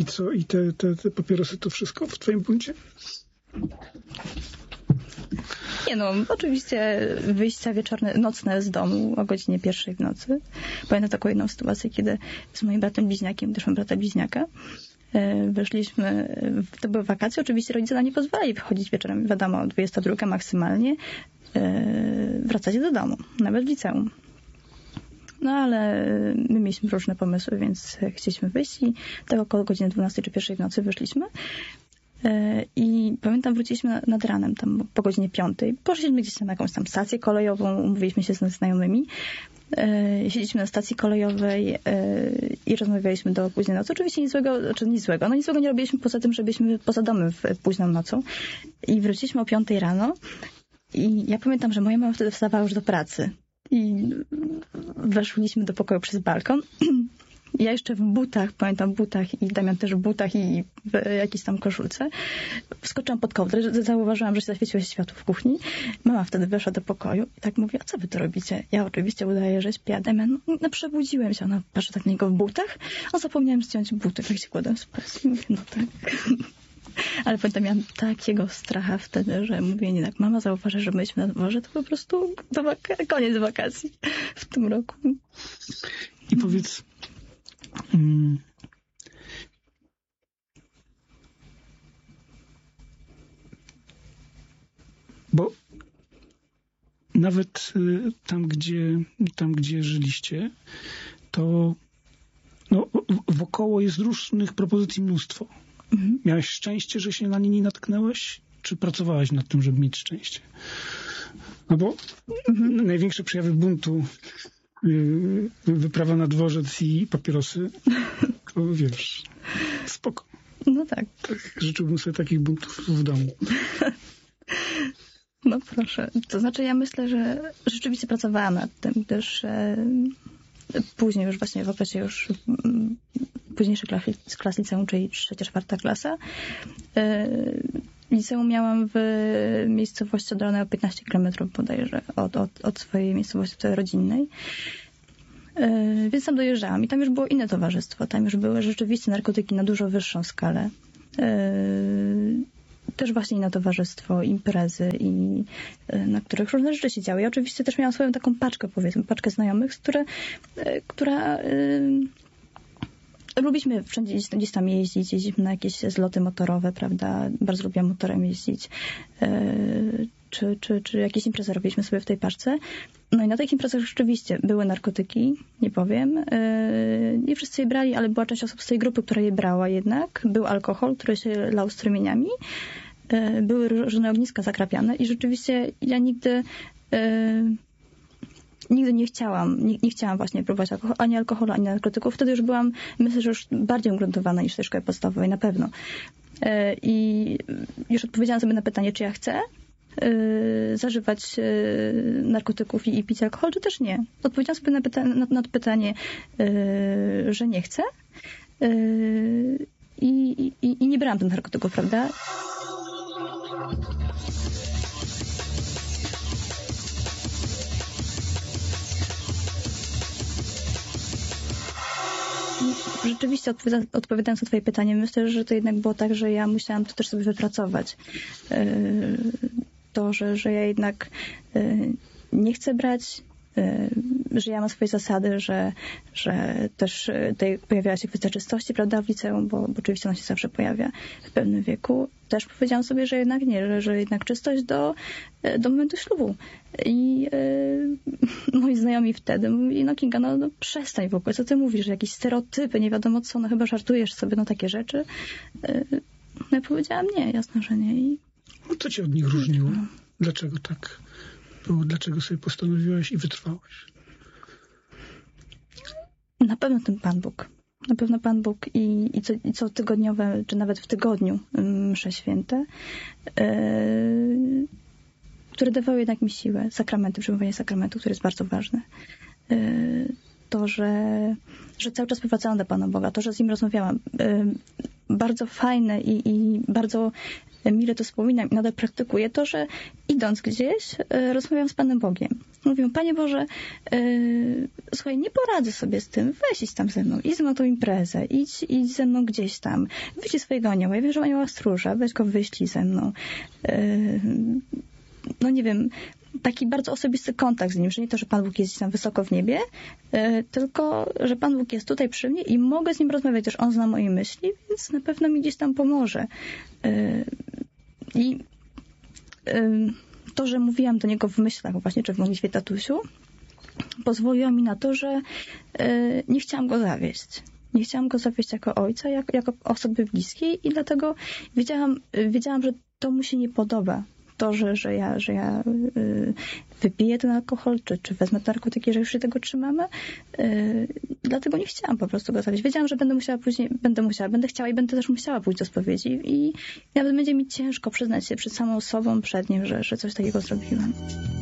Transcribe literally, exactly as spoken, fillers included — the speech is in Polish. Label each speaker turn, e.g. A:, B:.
A: I co? I te, te, te papierosy to wszystko w twoim buncie?
B: Nie no, oczywiście wyjścia wieczorne, nocne z domu o godzinie pierwszej w nocy. Pamiętam taką jedną sytuację, kiedy z moim bratem bliźniakiem, też mam brata bliźniaka, wyszliśmy, to były wakacje, oczywiście rodzice nam nie pozwalali wychodzić wieczorem, wiadomo, dwudziesta druga maksymalnie, wracacie do domu, nawet w liceum. No ale my mieliśmy różne pomysły, więc chcieliśmy wyjść i tak około godziny dwunastej czy pierwszej w nocy wyszliśmy. I pamiętam, wróciliśmy nad ranem, tam po godzinie piątej. Poszliśmy gdzieś na jakąś tam stację kolejową, umówiliśmy się z znajomymi. Siedzieliśmy na stacji kolejowej i rozmawialiśmy do późnej nocy. Oczywiście nic złego, znaczy nic złego, no nic złego nie robiliśmy poza tym, że byliśmy poza domem w późną nocą. I wróciliśmy o piątej rano i ja pamiętam, że moja mama wtedy wstawała już do pracy. I weszliśmy do pokoju przez balkon. Ja jeszcze w butach, pamiętam butach i Damian też w butach i w jakiejś tam koszulce. Wskoczyłam pod kołdrę, zauważyłam, że się zaświeciło światło w kuchni. Mama wtedy weszła do pokoju i tak mówi, a co wy tu robicie? Ja oczywiście udaję, że śpię. Damian, no, no przebudziłem się. Ona patrzy tak na niego w butach. A zapomniałem zdjąć buty, jak się kładłem spać. I mówię, no tak. Ale pamiętam, miałam takiego stracha wtedy, że mówię, nie tak, mama zauważy, że myśmy na dworze, to po prostu do waka- koniec wakacji w tym roku.
A: I powiedz, hmm, bo nawet y, tam, gdzie, tam, gdzie żyliście, to no, wokoło jest różnych propozycji mnóstwo. Mhm. Miałeś szczęście, że się na nie nie natknęłeś? Czy pracowałaś nad tym, żeby mieć szczęście? No bo mhm. największe przejawy buntu, yy, wyprawa na dworzec i papierosy, to wiesz, spoko.
B: No tak.
A: tak. Życzyłbym sobie takich buntów w domu.
B: No proszę. To znaczy ja myślę, że rzeczywiście pracowałam nad tym, też e, później już właśnie w okresie już m, późniejszych klas, klas liceum, czyli trzecia, czwarta klasa. E, liceum miałam w miejscowości oddalonej o piętnaście kilometrów bodajże od, od, od swojej miejscowości rodzinnej. E, więc tam dojeżdżałam i tam już było inne towarzystwo. Tam już były rzeczywiście narkotyki na dużo wyższą skalę. E, też właśnie na towarzystwo, imprezy i na których różne rzeczy się działy. Ja oczywiście też miałam swoją taką paczkę, powiedzmy, paczkę znajomych, które, która y, lubiliśmy wszędzie gdzieś, gdzieś tam jeździć, jeździliśmy na jakieś zloty motorowe, prawda? Bardzo lubiłam motorem jeździć. Y, czy, czy, czy jakieś imprezy robiliśmy sobie w tej paczce. No i na tych imprezach rzeczywiście były narkotyki, nie powiem. Yy, nie wszyscy je brali, ale była część osób z tej grupy, która je brała jednak. Był alkohol, który się lał strumieniami. Yy, były różne ogniska zakrapiane i rzeczywiście ja nigdy yy, nigdy nie chciałam, nie, nie chciałam właśnie próbować alkohol, ani alkoholu, ani narkotyków. Wtedy już byłam, myślę, że już bardziej ugruntowana niż w tej szkole podstawowej, na pewno. Yy, I już odpowiedziałam sobie na pytanie, czy ja chcę Yy, zażywać yy, narkotyków i, i pić alkohol, czy też nie. Odpowiedziałam sobie na, pyta- na, na to pytanie, yy, że nie chcę yy, i, i, i nie brałam tych narkotyków, prawda? Rzeczywiście odpowiada, odpowiadając na twoje pytanie, myślę, że to jednak było tak, że ja musiałam to też sobie wypracować. Yy, to, że, że ja jednak y, nie chcę brać, y, że ja mam swoje zasady, że, że też y, tutaj pojawiała się kwestia czystości, prawda, w liceum, bo, bo oczywiście ona się zawsze pojawia w pewnym wieku. Też powiedziałam sobie, że jednak nie, że, że jednak czystość do, do momentu ślubu. I y, moi znajomi wtedy mówili, no Kinga, no, no przestań w ogóle, co ty mówisz, jakieś stereotypy, nie wiadomo co, no chyba żartujesz sobie, no takie rzeczy. Y, no ja powiedziałam nie, jasno, że nie. I
A: no co cię od nich różniło? Dlaczego tak było? Dlaczego sobie postanowiłaś i wytrwałaś?
B: Na pewno ten Pan Bóg. Na pewno Pan Bóg i, i, co, i co tygodniowe, czy nawet w tygodniu msze święte, yy, które dawały jednak mi siłę. Sakramenty, przyjmowanie sakramentu, które jest bardzo ważne. Yy, to, że, że cały czas powracałam do Pana Boga, to, że z Nim rozmawiałam. Yy, bardzo fajne i, i bardzo mile to wspominam i nadal praktykuję, to, że idąc gdzieś, rozmawiam z Panem Bogiem. Mówię, Panie Boże, yy, słuchaj, nie poradzę sobie z tym, weź idź tam ze mną, idź ze mną na tą imprezę, idź, idź ze mną gdzieś tam, wyślij swojego anioła, ja wiem, że anioła stróża, weź go wyślij ze mną. Yy, no nie wiem, taki bardzo osobisty kontakt z nim, że nie to, że Pan Bóg jest tam wysoko w niebie, yy, tylko, że Pan Bóg jest tutaj przy mnie i mogę z nim rozmawiać, też on zna moje myśli, więc na pewno mi gdzieś tam pomoże. Yy, I yy, to, że mówiłam do niego w myślach właśnie, czy w modlitwie tatusiu, pozwoliło mi na to, że yy, nie chciałam go zawieść. Nie chciałam go zawieść jako ojca, jako, jako osoby bliskiej i dlatego wiedziałam, wiedziałam, że to mu się nie podoba. To, że, że ja, że ja yy, wypiję ten alkohol, czy, czy wezmę narkotyki, że już się tego trzymamy. Yy, dlatego nie chciałam po prostu go zawieść. Wiedziałam, że będę musiała później, będę musiała, będę chciała i będę też musiała pójść do spowiedzi i nawet będzie mi ciężko przyznać się przed samą sobą, przed nim, że, że coś takiego zrobiłam.